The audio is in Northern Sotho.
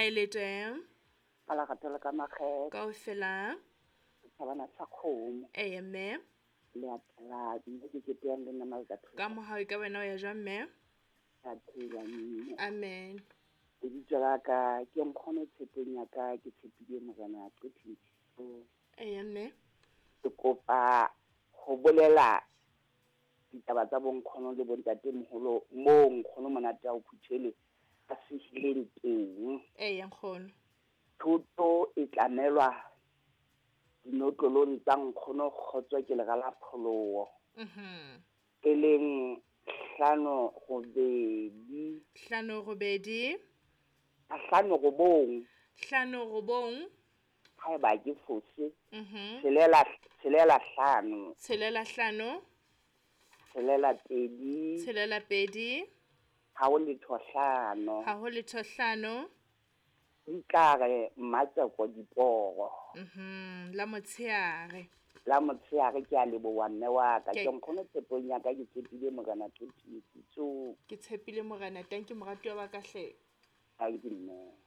Maelete ala gatela ka makgetho kaofela tshabana sa kgomo mme le atla mme ke teang le nna ka ka mohau ka wena o ya jwang mme thela mme amen ke ditjela ka ke nkgone tshepeng ya ka ke tshepile morena qetile mme ke kopa go bolela ditaba tsa bonkgono le bontatemoholo mo nkgono monate a o phutshele a se hileng teng nkgono thuto e tlamelwa dinotlolong tsa nkgono kgotswa ke lega la pholowo e leng hlano robedi hlano robong haeba ke fose tshelela hlano tshelela pedi ha ho letho hlano itlare mmatseko diporo la motsheare la motsheare ke a leboa mme wa ka ke nkgone tshepong ya ka ke tshepile morena ke tshepile morena tanki moratuwa wa ka hle ha ke mme